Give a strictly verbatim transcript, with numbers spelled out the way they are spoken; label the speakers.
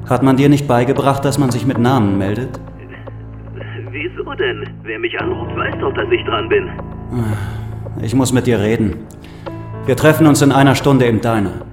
Speaker 1: Hat man dir nicht beigebracht, dass man sich mit Namen meldet?
Speaker 2: Wieso denn? Wer mich anruft, weiß doch, dass ich dran bin.
Speaker 1: Ich muss mit dir reden. Wir treffen uns in einer Stunde im Diner.